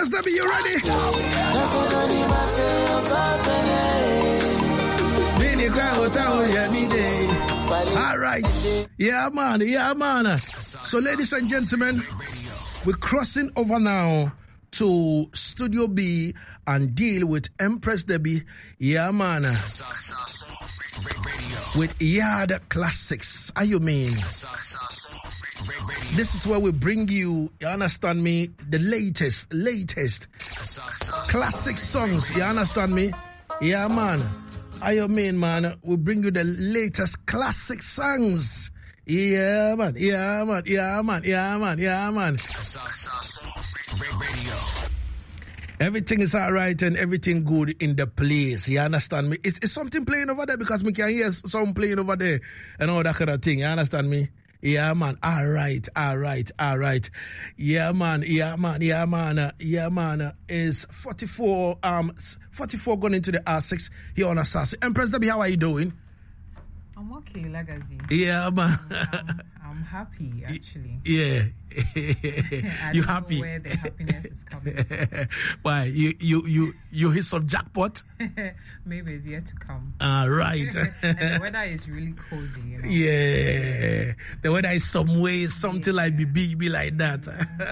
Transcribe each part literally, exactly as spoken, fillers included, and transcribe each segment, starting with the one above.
Empress Debbie, you ready? All right. Yeah, man. Yeah, man. So, ladies and gentlemen, we're crossing over now to Studio B and deal with Empress Debbie. Yeah, man. With Yard Classics. How you mean? This is where we bring you, you understand me, the latest, latest classic songs. You understand me? Yeah, man. How you mean, man? We bring you the latest classic songs. Yeah, man. Yeah, man. Yeah, man. Yeah, man. Yeah, man. Everything is all right and everything good in the place. You understand me? It's, it's something playing over there because we can hear some playing over there and all that kind of thing. You understand me? Yeah, man. All right. All right. All right. Yeah, man. Yeah, man. Yeah, man. Uh, yeah, man. Uh, is forty-four, um, forty-four going into the R six here on Assassin. Empress Debbie, how are you doing? I'm okay, Legacy. Yeah, man. I'm, I'm happy, actually. Yeah. I You don't happy? know where the happiness is coming. Why? You you you you hit some jackpot? Maybe it's yet to come. All right. And the weather is really cozy, you know. Yeah. The weather is some way, something Yeah. like B B, be like that.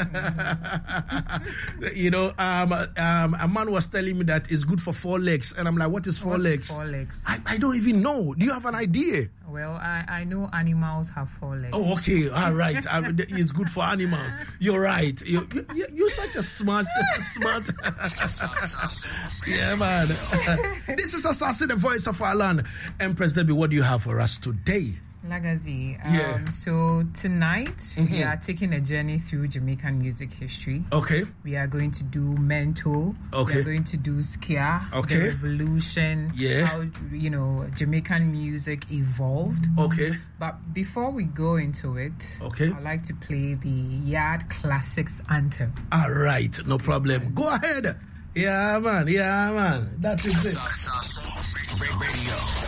Mm-hmm. You know, um, um, a man was telling me that it's good for four legs. And I'm like, what is four What is legs? four legs? I, I don't even know. Do you have an idea? Well, I, I know animals have four legs. Oh, okay. All right. I, it's good for animals. You're right. You, you, you're such a smart, smart. Yeah, man. This is Assassin, the voice of our land. Empress Debbie, what do you have for us today? Lagazi. Um, Yeah. So tonight Mm-hmm. we are taking a journey through Jamaican music history. Okay. We are going to do Mento. Okay. We are going to do Skia. Okay. The revolution. Yeah. How, you know, Jamaican music evolved. Okay. But before we go into it, Okay. I'd like to play the Yard Classics anthem. All right. No problem. Go ahead. Yeah, man. Yeah, man. That is it. Radio.